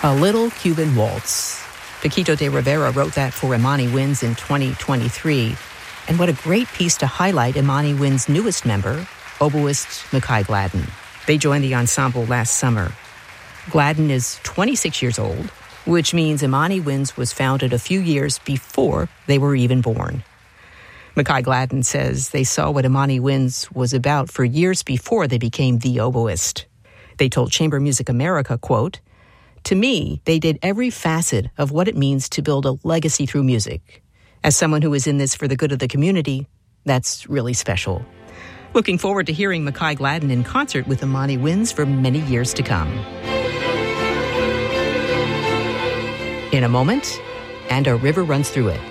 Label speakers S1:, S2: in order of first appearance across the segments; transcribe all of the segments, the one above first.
S1: A Little Cuban Waltz. Paquito de Rivera wrote that for Imani Winds in 2023. And what a great piece to highlight Imani Winds' newest member, oboist Makai Gladden. They joined the ensemble last summer. Gladden is 26 years old, which means Imani Winds was founded a few years before they were even born. Makai Gladden says they saw what Imani Winds was about for years before they became the oboist. They told Chamber Music America, quote, "To me, they did every facet of what it means to build a legacy through music. As someone who is in this for the good of the community, that's really special." Looking forward to hearing Makai Gladden in concert with Imani Winds for many years to come. In a moment, And a River Runs Through It.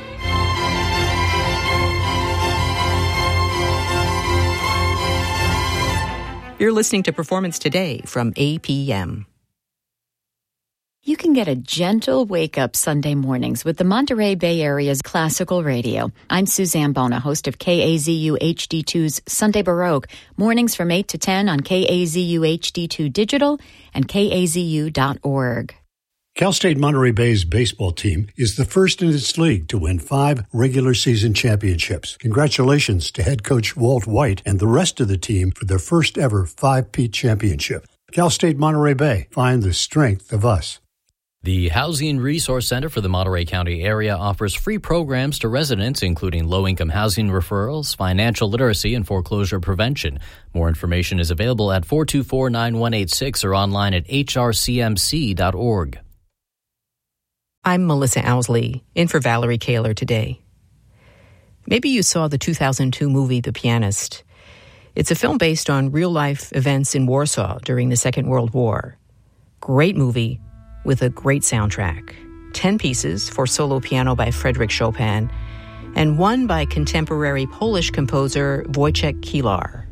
S1: You're listening to Performance Today from APM.
S2: You can get a gentle wake-up Sunday mornings with the Monterey Bay Area's classical radio. I'm Suzanne Bona, host of KAZU HD2's Sunday Baroque, mornings from 8 to 10 on KAZU HD2 Digital and KAZU.org.
S3: Cal State Monterey Bay's baseball team is the first in its league to win 5 regular season championships. Congratulations to head coach Walt White and the rest of the team for their first ever 5-peat championship. Cal State Monterey Bay, find the strength of us.
S4: The Housing Resource Center for the Monterey County area offers free programs to residents, including low-income housing referrals, financial literacy, and foreclosure prevention. More information is available at 424-9186 or online at hrcmc.org.
S1: I'm Melissa Owsley, in for Valerie Kaler today. Maybe you saw the 2002 movie The Pianist. It's a film based on real-life events in Warsaw during the Second World War. Great movie with a great soundtrack. 10 pieces for solo piano by Frédéric Chopin, and one by contemporary Polish composer Wojciech Kilar.